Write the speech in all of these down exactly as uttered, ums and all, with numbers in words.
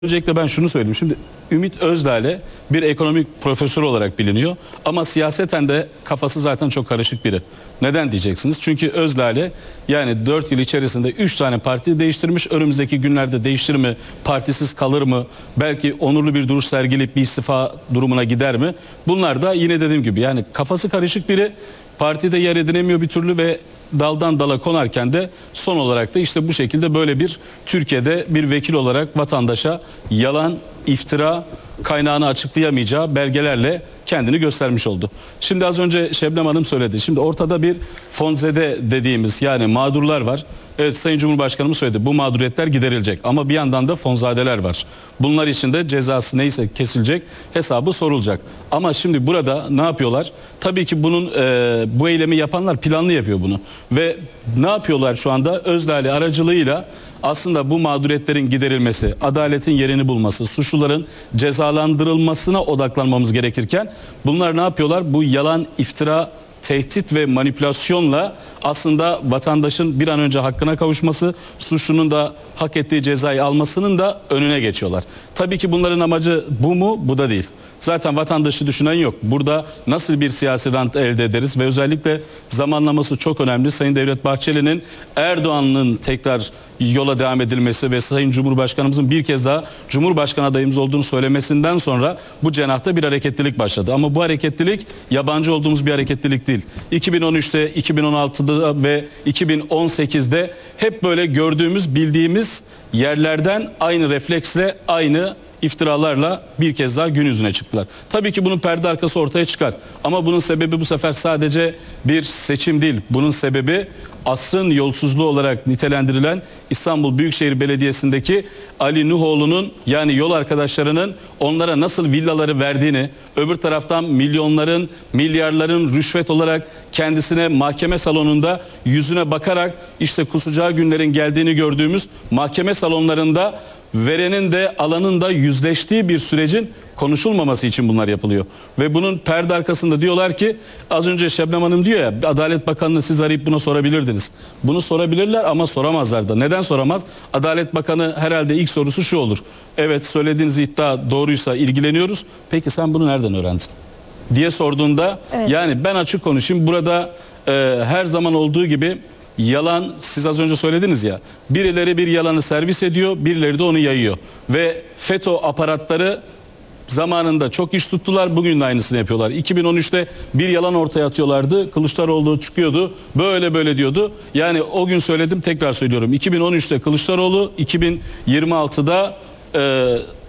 Öncelikle ben şunu söyleyeyim. Şimdi Ümit Özdağ'le bir ekonomik profesör olarak biliniyor. Ama siyaseten de kafası zaten çok karışık biri. Neden diyeceksiniz? Çünkü Özdağ'le yani dört yıl içerisinde üç tane parti değiştirmiş. Önümüzdeki günlerde değiştirir mi? Partisiz kalır mı? Belki onurlu bir duruş sergileyip bir istifa durumuna gider mi? Bunlar da yine dediğim gibi yani kafası karışık biri. Partide yer edinemiyor bir türlü ve daldan dala konarken de son olarak da işte bu şekilde böyle bir Türkiye'de bir vekil olarak vatandaşa yalan, iftira, kaynağını açıklayamayacağı belgelerle kendini göstermiş oldu. Şimdi az önce Şebnem Hanım söyledi. Şimdi ortada bir fonzede dediğimiz yani mağdurlar var. Evet, Sayın Cumhurbaşkanımız söyledi. Bu mağduriyetler giderilecek. Ama bir yandan da fonzadeler var. Bunlar için de cezası neyse kesilecek, hesabı sorulacak. Ama şimdi burada ne yapıyorlar? Tabii ki bunun e, bu eylemi yapanlar planlı yapıyor bunu. Ve ne yapıyorlar şu anda? Özdağ aracılığıyla aslında bu mağduriyetlerin giderilmesi, adaletin yerini bulması, suçluların cezalandırılmasına odaklanmamız gerekirken bunlar ne yapıyorlar? Bu yalan, iftira, tehdit ve manipülasyonla aslında vatandaşın bir an önce hakkına kavuşması, suçlunun da hak ettiği cezayı almasının da önüne geçiyorlar. Tabii ki bunların amacı bu mu? Bu da değil. Zaten vatandaşı düşünen yok. Burada nasıl bir siyasi rant elde ederiz ve özellikle zamanlaması çok önemli. Sayın Devlet Bahçeli'nin Erdoğan'ın tekrar yola devam edilmesi ve Sayın Cumhurbaşkanımızın bir kez daha Cumhurbaşkanı adayımız olduğunu söylemesinden sonra bu cenahta bir hareketlilik başladı. Ama bu hareketlilik yabancı olduğumuz bir hareketlilik değil. iki bin on üçte, iki bin on altıda ve iki bin on sekizde hep böyle gördüğümüz, bildiğimiz yerlerden aynı refleksle, aynı iftiralarla bir kez daha gün yüzüne çıktılar. Tabii ki bunun perde arkası ortaya çıkar. Ama bunun sebebi bu sefer sadece bir seçim değil. Bunun sebebi asrın yolsuzluğu olarak nitelendirilen İstanbul Büyükşehir Belediyesi'ndeki Ali Nuhoğlu'nun yani yol arkadaşlarının onlara nasıl villaları verdiğini, öbür taraftan milyonların, milyarların rüşvet olarak kendisine mahkeme salonunda yüzüne bakarak işte kusacağı günlerin geldiğini gördüğümüz mahkeme salonlarında verenin de alanın da yüzleştiği bir sürecin konuşulmaması için bunlar yapılıyor. Ve bunun perde arkasında diyorlar ki az önce Şebnem Hanım diyor ya Adalet Bakanı'nı siz arayıp buna sorabilirdiniz. Bunu sorabilirler ama soramazlar da. Neden soramaz? Adalet Bakanı herhalde ilk sorusu şu olur. Evet, söylediğiniz iddia doğruysa ilgileniyoruz. Peki sen bunu nereden öğrendin? Diye sorduğunda evet. Yani ben açık konuşayım burada e, her zaman olduğu gibi yalan, siz az önce söylediniz ya, birileri bir yalanı servis ediyor, birileri de onu yayıyor. Ve FETÖ aparatları zamanında çok iş tuttular, bugün de aynısını yapıyorlar. iki bin on üçte bir yalan ortaya atıyorlardı, Kılıçdaroğlu çıkıyordu, böyle böyle diyordu. Yani o gün söyledim, tekrar söylüyorum. iki bin on üçte Kılıçdaroğlu, iki bin yirmi altıda e,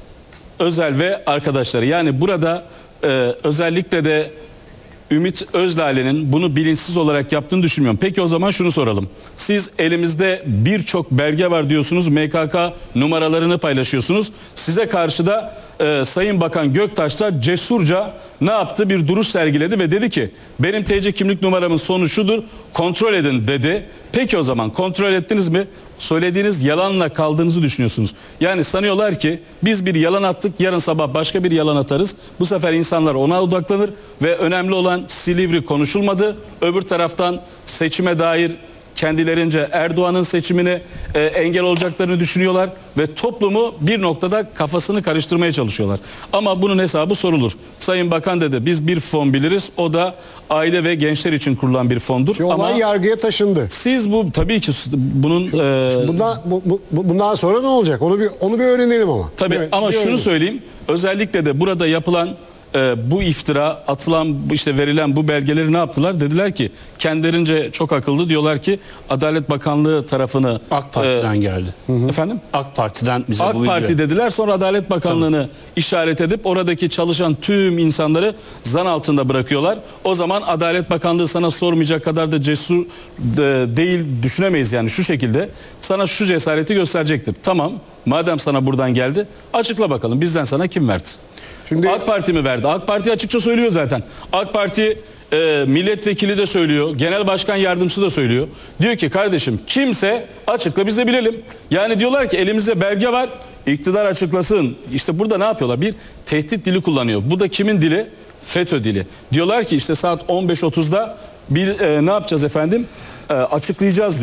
Özel ve arkadaşları. Yani burada e, özellikle de Ümit Özdağ'ın bunu bilinçsiz olarak yaptığını düşünmüyorum. Peki o zaman şunu soralım. Siz elimizde birçok belge var diyorsunuz. M K K numaralarını paylaşıyorsunuz. Size karşı da e, Sayın Bakan Göktaş da cesurca ne yaptı? Bir duruş sergiledi ve dedi ki benim T C kimlik numaramın sonu şudur, kontrol edin dedi. Peki o zaman kontrol ettiniz mi? Söylediğiniz yalanla kaldığınızı düşünüyorsunuz. Yani sanıyorlar ki biz bir yalan attık, yarın sabah başka bir yalan atarız. Bu sefer insanlar ona odaklanır ve önemli olan Silivri konuşulmadı. Öbür taraftan seçime dair kendilerince Erdoğan'ın seçimine e, engel olacaklarını düşünüyorlar ve toplumu bir noktada kafasını karıştırmaya çalışıyorlar. Ama bunun hesabı sorulur. Sayın Bakan dedi biz bir fon biliriz, o da aile ve gençler için kurulan bir fondur. Şu olay ama yargıya taşındı. Siz bu tabii ki bunun e, bundan, bu, bu, bundan sonra ne olacak? Onu bir onu bir öğrenelim ama. Tabii evet, ama şunu öğrenelim. söyleyeyim. Özellikle de burada yapılan e, bu iftira, atılan işte verilen bu belgeleri ne yaptılar? Dediler ki kendilerince çok akıllı, diyorlar ki Adalet Bakanlığı tarafını AK Parti'den e, geldi. Hı hı. Efendim? AK Parti'den bize AK bu Parti bilgi. dediler. Sonra Adalet Bakanlığı'nı Tabii. işaret edip oradaki çalışan tüm insanları zan altında bırakıyorlar. O zaman Adalet Bakanlığı sana sormayacak kadar da cesur de, değil düşünemeyiz yani şu şekilde. Sana şu cesareti gösterecektir. Tamam, madem sana buradan geldi açıkla bakalım bizden sana kim verdi? Şimdi AK Parti mi verdi? AK Parti açıkça söylüyor zaten. AK Parti e, milletvekili de söylüyor. Genel başkan yardımcısı da söylüyor. Diyor ki kardeşim kimse açıkla biz de bilelim. Yani diyorlar ki elimizde belge var. İktidar açıklasın. İşte burada ne yapıyorlar? Bir tehdit dili kullanıyor. Bu da kimin dili? FETÖ dili. Diyorlar ki işte saat on beş otuzda bir e, ne yapacağız efendim? E, açıklayacağız diyor.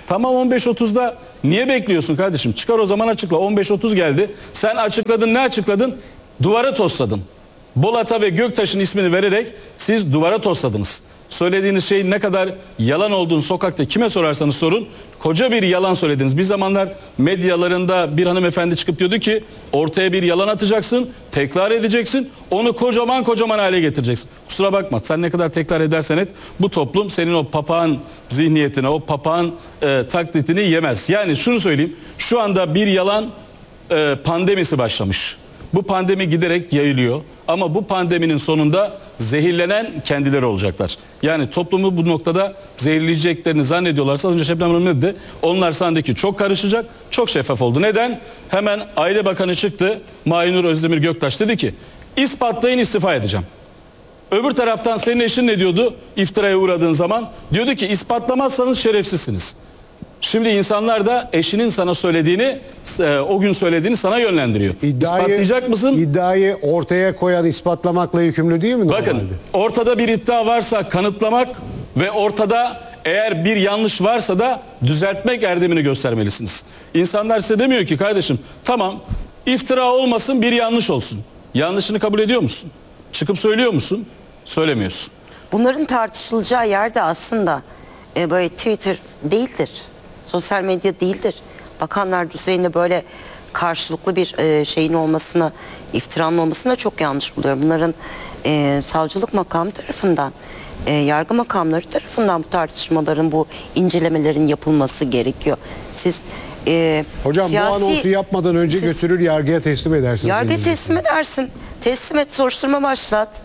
Tamam on beş otuzda niye bekliyorsun kardeşim? Çıkar o zaman açıkla. on beş otuz geldi. Sen açıkladın, ne açıkladın? Duvara tosladın. Bolat'a ve Göktaş'ın ismini vererek siz duvara tosladınız. Söylediğiniz şeyin ne kadar yalan olduğunu sokakta kime sorarsanız sorun, koca bir yalan söylediniz. Bir zamanlar medyalarında bir hanımefendi çıkıp diyordu ki ortaya bir yalan atacaksın, tekrar edeceksin, onu kocaman kocaman hale getireceksin. Kusura bakma, sen ne kadar tekrar edersen et, bu toplum senin o papağan zihniyetine, o papağan e, taklitini yemez. Yani şunu söyleyeyim, şu anda bir yalan e, pandemisi başlamış. Bu pandemi giderek yayılıyor ama bu pandeminin sonunda zehirlenen kendileri olacaklar. Yani toplumu bu noktada zehirleyeceklerini zannediyorlarsa, az önce Şebnem Hanım ne dedi? Onlar sandaki çok karışacak, çok şeffaf oldu. Neden? Hemen Aile Bakanı çıktı, Mahinur Özdemir Göktaş dedi ki ispatlayın, istifa edeceğim. Öbür taraftan senin eşin ne diyordu iftiraya uğradığın zaman? Diyordu ki ispatlamazsanız şerefsizsiniz. Şimdi insanlar da eşinin sana söylediğini, e, o gün söylediğini sana yönlendiriyor. İddiayı, İspatlayacak mısın? İddiayı ortaya koyan ispatlamakla yükümlü değil mi normalde? Bakın, ortada bir iddia varsa kanıtlamak ve ortada eğer bir yanlış varsa da düzeltmek erdemini göstermelisiniz. İnsanlar size demiyor ki kardeşim tamam iftira olmasın, bir yanlış olsun. Yanlışını kabul ediyor musun? Çıkıp söylüyor musun? Söylemiyorsun. Bunların tartışılacağı yerde aslında e, böyle Twitter değildir. Sosyal medya değildir. Bakanlar düzeyinde böyle karşılıklı bir e, şeyin olmasını, iftiranın olmasını çok yanlış buluyorum. Bunların e, savcılık makamı tarafından, e, yargı makamları tarafından bu tartışmaların, bu incelemelerin yapılması gerekiyor. Siz e, Hocam siyasi, bu anonsu yapmadan önce siz, götürür yargıya teslim edersiniz. yargıya teslim edersin. Teslim et, soruşturma başlat.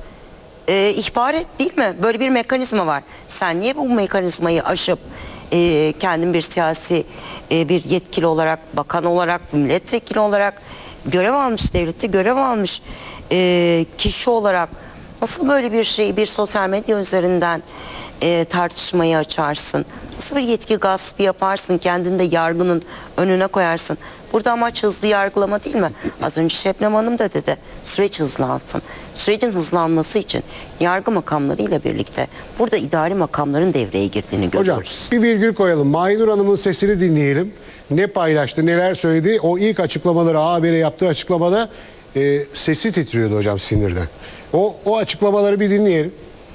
E, ihbar et, değil mi? Böyle bir mekanizma var. Sen niye bu mekanizmayı aşıp e, kendin bir siyasi e, bir yetkili olarak, bakan olarak, milletvekili olarak görev almış, devlette görev almış e, kişi olarak nasıl böyle bir şeyi bir sosyal medya üzerinden e, tartışmayı açarsın? Nasıl bir yetki gaspı yaparsın? Kendini de yargının önüne koyarsın. Burada amaç hızlı yargılama değil mi? Az önce Şebnem Hanım da dedi. Süreç hızlansın. Sürecin hızlanması için yargı makamları ile birlikte burada idari makamların devreye girdiğini görüyoruz. Hocam bir virgül koyalım. Mahinur Hanım'ın sesini dinleyelim. Ne paylaştı, neler söyledi. O ilk açıklamaları, A Haber'e yaptığı açıklamada e, sesi titriyordu hocam sinirden. O, o açıklamaları bir dinleyelim.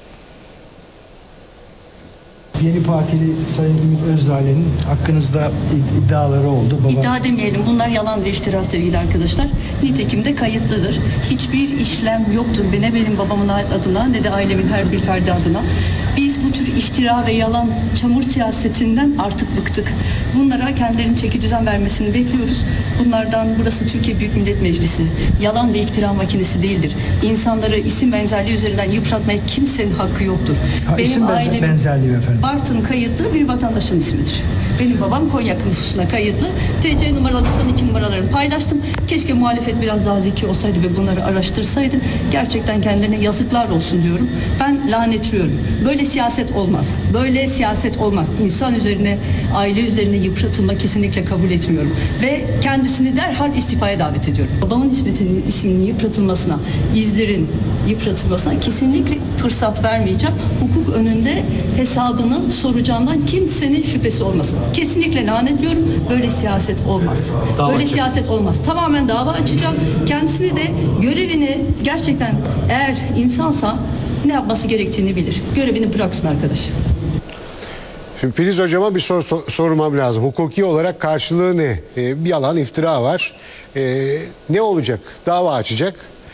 Yeni Partili Sayın Ümit Özdağ'ın hakkınızda iddiaları oldu. Baba... İddia demeyelim. Bunlar yalan ve iftira sevgili arkadaşlar. Nitekim de kayıtlıdır. Hiçbir işlem yoktur. Ne benim babamın adına ne de ailemin her bir ferdi adına. Biz bu tür iftira ve yalan çamur siyasetinden artık bıktık. Bunlara kendilerinin çeki düzen vermesini bekliyoruz. Bunlardan burası Türkiye Büyük Millet Meclisi. Yalan ve iftira makinesi değildir. İnsanları isim benzerliği üzerinden yıpratmaya kimsenin hakkı yoktur. Ha, benim isim ailem benzerliği efendim. Bartın kayıtlı bir vatandaşın ismidir. Benim babam Konya nüfusuna kayıtlı. T C numaralı son iki numaralarını paylaştım. Keşke muhalefet biraz daha zeki olsaydı ve bunları araştırsaydı. Gerçekten kendilerine yazıklar olsun diyorum. Ben lanetliyorum. Böyle siyaset olmaz. Böyle siyaset olmaz. İnsan üzerine, aile üzerine yıpratılma kesinlikle kabul etmiyorum. Ve kendisini derhal istifaya davet ediyorum. Babamın isminin, isminin yıpratılmasına, izlerin yıpratılmasına kesinlikle fırsat vermeyeceğim. Hukuk önünde hesabını soracağından kimsenin şüphesi olmasın. Kesinlikle lanetliyorum. Böyle siyaset olmaz. Dava Böyle açacağız. siyaset olmaz. Tamamen dava açacağım. Kendisini de görevini gerçekten eğer insansa ne yapması gerektiğini bilir. Görevini bıraksın arkadaş. Şimdi Filiz Hocam'a bir sor, sor- sormam lazım. Hukuki olarak karşılığı ne? Ee, bir yalan, iftira var. Ee, ne olacak? Dava açacak.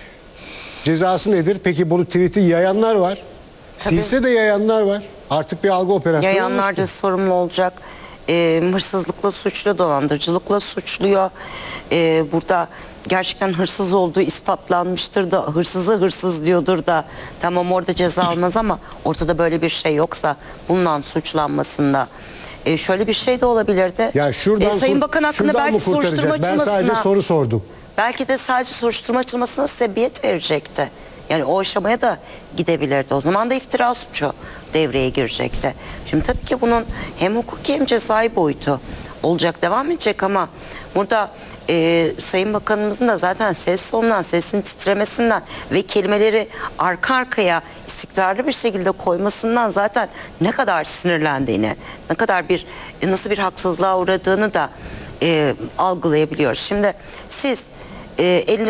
Cezası nedir? Peki bunu tweet'i yayanlar var. Tabii. Silse de yayanlar var. Artık bir algı operasyonu Yayanlar da oluştu. sorumlu olacak. E, hırsızlıkla suçluyor, dolandırıcılıkla suçluyor. E, burada gerçekten hırsız olduğu ispatlanmıştır da hırsızı hırsız diyordur da tamam orada ceza almaz ama ortada böyle bir şey yoksa bundan suçlanmasında e, şöyle bir şey de olabilirdi. Ya şuradan E, Sayın kur- Bakan hakkında şuradan mı belki soruşturma kurtaracak? Ben sadece açılmasına soru sordum. belki de sadece soruşturma açılmasına sebebiyet verecekti. Yani o aşamaya da gidebilirdi. O zaman da iftira suçu devreye girecekti. Şimdi tabii ki bunun hem hukuki hem cezai boyutu olacak, devam edecek ama burada e, Sayın Bakanımızın da zaten ses tonundan, sesinin titremesinden ve kelimeleri arka arkaya istikrarlı bir şekilde koymasından zaten ne kadar sinirlendiğini, ne kadar bir nasıl bir haksızlığa uğradığını da e, algılayabiliyoruz. Şimdi siz e, elinde